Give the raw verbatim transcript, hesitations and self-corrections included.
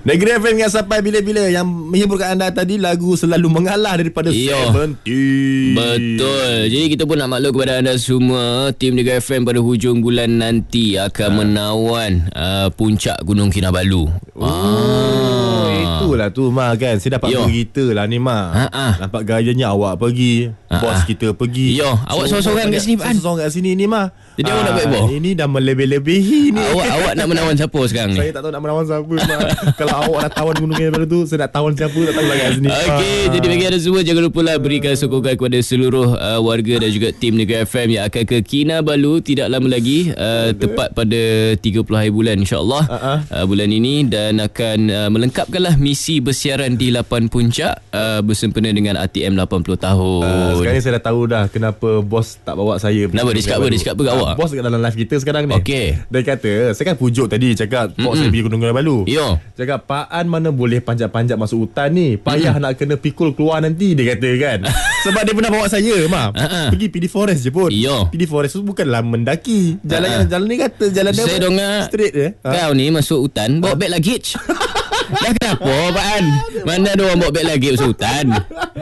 Negeri F M yang sampai bila-bila. Yang menghiburkan anda tadi lagu Selalu Mengalah daripada Seventeen. Betul. Jadi kita pun nak maklum kepada anda semua, tim Negeri F M pada hujung bulan nanti akan ha. menawan uh, puncak Gunung Kinabalu. Oh, ah. itulah tu Ma kan. Saya dapat berita lah ni Ma. Ha-ha. Nampak gayanya awak pergi, Ha-ha. bos kita pergi. Yo, awak so, seorang-seorang kat sini Pak. Seorang kat sini ni Ma. Jadi awak nak buat apa? Ini dah melebih-lebihi ni. Awak awak nak menawan siapa sekarang ni? Saya tak tahu nak menawan siapa Ma. Kalau awak nak tawan Gunung Kinabalu tu, saya nak tawan siapa tak tahu lagi kat sini. Okey, jadi bagi anda semua jangan lupa lah berikan sokongan kepada seluruh uh, warga dan juga tim Negeri F M yang akan ke Kinabalu tidak lama lagi, uh, tepat pada tiga puluh hari bulan insya-Allah uh-huh. uh, bulan ini, dan akan uh, melengkapkanlah misi bersiaran di lapan puncak uh, bersempena dengan R T M lapan puluh tahun. Uh, sekarang ni saya dah tahu dah kenapa bos tak bawa saya. Kenapa? Dia cakap apa? Dia cakap apa kat awak? Bos kat dalam live kita sekarang ni. Okey. Dia kata, saya kan pujuk tadi cakap bawa saya pergi Gunung Kinabalu. Yo. Cakap Pak An mana boleh panjat-panjat masuk hutan ni. Payah mm. nak kena pikul keluar nanti, dia kata kan. Sebab dia pernah bawa saya Ma uh-huh. pergi P D Forest je pun. Yo. P D Forest tu bukanlah mendaki. Jalan uh-huh. jalan ni kata jalan dia saya dengar straight je. Kau ni masuk hutan bawa bag luggage. Dah kenapa Pak An? Mana ada orang bawa bag luggage masuk hutan?